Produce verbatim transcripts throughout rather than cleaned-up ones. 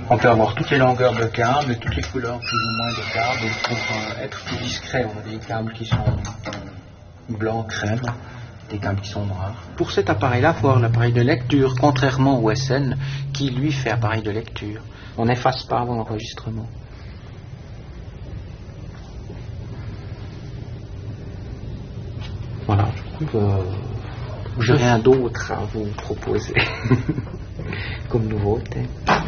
On peut avoir toutes les longueurs de câbles et toutes les couleurs plus ou moins de câbles. Pour euh, être plus discret, on a des câbles qui sont euh, blanc crème, des câbles qui sont noirs. Pour cet appareil-là, il faut avoir l'appareil de lecture, contrairement au S N, qui lui fait appareil de lecture. On n'efface pas avant l'enregistrement. Voilà, je trouve euh, j'ai rien d'autre à vous proposer comme nouveauté.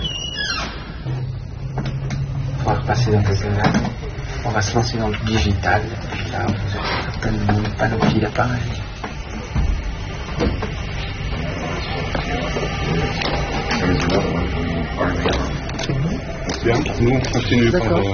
On va repasser dans les images. On va se lancer dans le digital. Et là, vous avez certainement une panoplie d'appareils. Bien, nous on continue par le...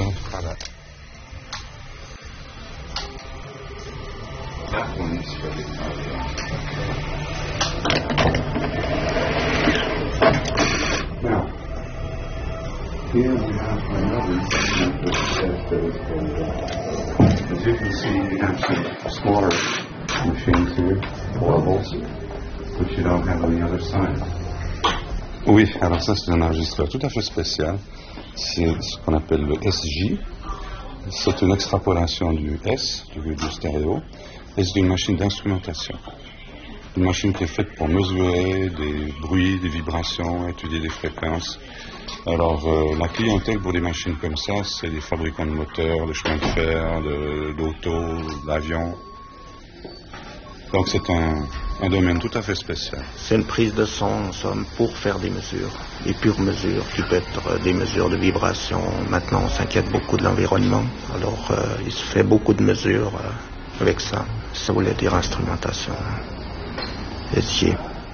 Now, here we have another method that is called, as you can see, we have some smaller machines here, portables, which you don't have on the other side. Oui, alors ça c'est un enregistreur tout à fait spécial. C'est ce qu'on appelle le S J. C'est une extrapolation du S, du, du stéréo, et c'est une machine d'instrumentation. Une machine qui est faite pour mesurer des bruits, des vibrations, étudier des fréquences. Alors, euh, la clientèle pour des machines comme ça, c'est des fabricants de moteurs, de chemins de fer, de, d'autos, d'avions. Donc c'est un, un domaine tout à fait spécial. C'est une prise de son, en somme, pour faire des mesures, des pures mesures, qui peuvent être des mesures de vibration. Maintenant, on s'inquiète beaucoup de l'environnement, alors euh, il se fait beaucoup de mesures euh, avec ça. Ça voulait dire instrumentation. S J.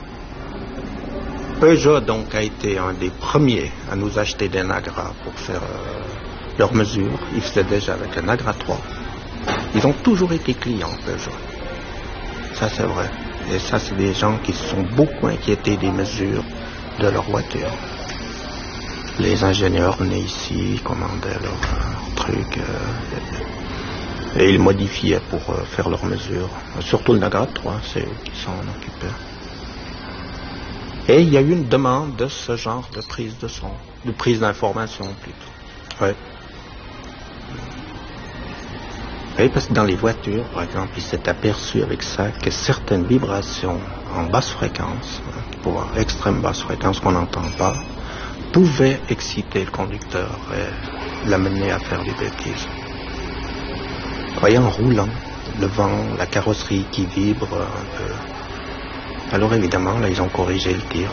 Peugeot donc a été un des premiers à nous acheter des Nagra pour faire euh, leurs mesures. Ils faisaient déjà avec le Nagra trois. Ils ont toujours été clients, Peugeot. Ça c'est vrai. Et ça c'est des gens qui se sont beaucoup inquiétés des mesures de leur voiture. Les ingénieurs venaient ici, commandaient leurs euh, trucs euh, et ils modifiaient pour euh, faire leurs mesures. Surtout le Nagra trois, c'est eux qui s'en occupaient. Et il y a eu une demande de ce genre de prise de son, de prise d'information plutôt. Ouais. Oui, parce que dans les voitures, par exemple, il s'est aperçu avec ça que certaines vibrations en basse fréquence, pour extrême basse fréquence qu'on n'entend pas, pouvaient exciter le conducteur et l'amener à faire des bêtises. Vous voyez, en roulant, le vent, la carrosserie qui vibre un peu. Alors évidemment, là, ils ont corrigé le tir.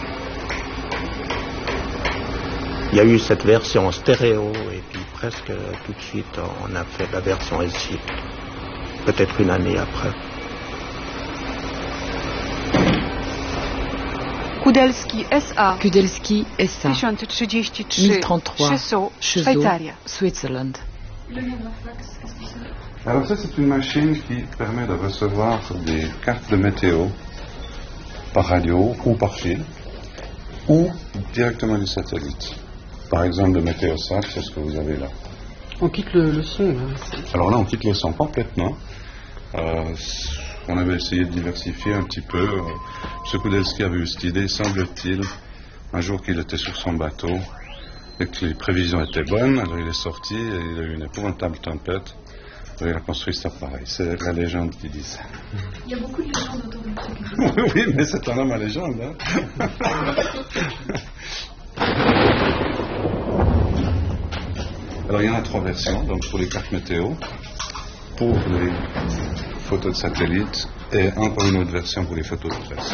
Il y a eu cette version stéréo et puis presque tout de suite, on a fait la version S J. Peut-être une année après. Kudelski S A. Kudelski S A. tysiąc trzydzieści trzy. mille trente-trois. Cheseaux, Cheseaux, Szwajcaria. Switzerland. Alors ça c'est une machine qui permet de recevoir des cartes de météo par radio ou par fil ou directement du satellite. Par exemple le Météosat, c'est ce que vous avez là. On quitte le, le son là. Alors là on quitte le son complètement. Euh, on avait essayé de diversifier un petit peu. M. Kudelski avait eu cette idée, semble-t-il, un jour qu'il était sur son bateau et que les prévisions étaient bonnes, alors il est sorti et il a eu une épouvantable tempête. Il a construit cet appareil. C'est la légende qui dit ça. Il y a beaucoup de légendes autour de ça. Oui, mais c'est un homme à légende. Hein. Alors, il y en a trois versions. Donc, pour les cartes météo, pour les photos de satellite et encore une autre version pour les photos de presse.